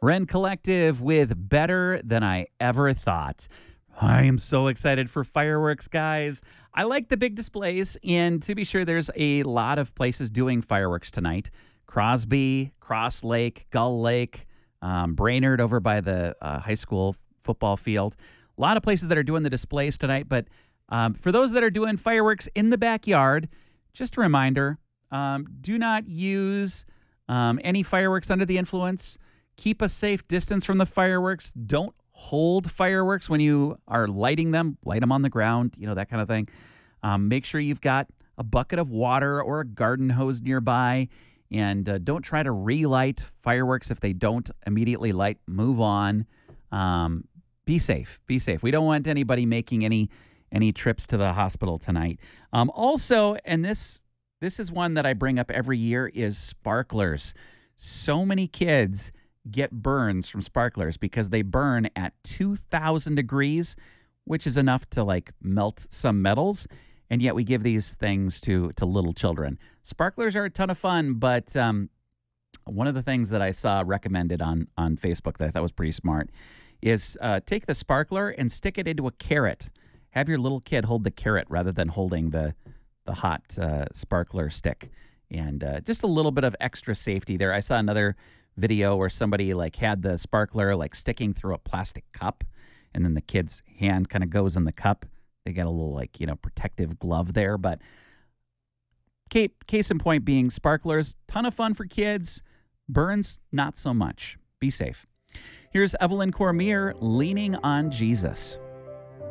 Ren Collective with Better Than I Ever Thought. I am so excited for fireworks, guys. I like the big displays, and to be sure, there's a lot of places doing fireworks tonight. Crosby, Cross Lake, Gull Lake, Brainerd over by the high school football field. A lot of places that are doing the displays tonight, but for those that are doing fireworks in the backyard, just a reminder, do not use any fireworks under the influence. Keep a safe distance from the fireworks. Don't hold fireworks when you are lighting them. Light them on the ground, that kind of thing. Make sure you've got a bucket of water or a garden hose nearby. And don't try to relight fireworks if they don't immediately light. Move on. Be safe. Be safe. We don't want anybody making any trips to the hospital tonight. Also, and this is one that I bring up every year, is sparklers. So many kids get burns from sparklers because they burn at 2,000 degrees, which is enough to melt some metals. And yet we give these things to little children. Sparklers are a ton of fun, but one of the things that I saw recommended on Facebook that I thought was pretty smart is take the sparkler and stick it into a carrot. Have your little kid hold the carrot rather than holding the hot sparkler stick. And just a little bit of extra safety there. I saw another video where somebody had the sparkler sticking through a plastic cup, and then the kid's hand kind of goes in the cup. They got a little protective glove there. But case in point being, sparklers, ton of fun for kids. Burns, not so much. Be safe. Here's Evelyn Cormier, Leaning on Jesus.